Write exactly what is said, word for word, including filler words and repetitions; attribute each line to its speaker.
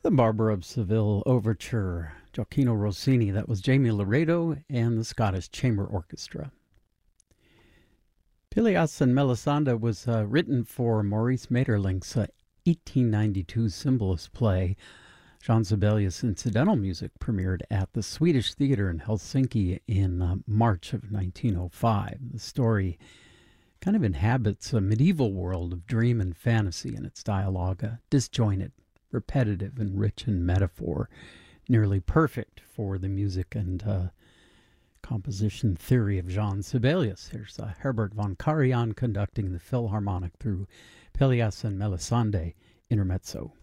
Speaker 1: The Barber of Seville Overture, Gioacchino Rossini. That was Jamie Laredo and the Scottish Chamber Orchestra. Pelléas and Melisande was uh, written for Maurice Maeterlinck's uh, eighteen ninety-two Symbolist play. Jean Sibelius' incidental music premiered at the Swedish Theatre in Helsinki in uh, March of nineteen oh five. The story kind of inhabits a medieval world of dream and fantasy in its dialogue, uh, disjointed, repetitive, and rich in metaphor, nearly perfect for the music and uh, composition theory of Jean Sibelius. Here's uh, Herbert von Karajan conducting the Philharmonic through Pelléas and Melisande Intermezzo.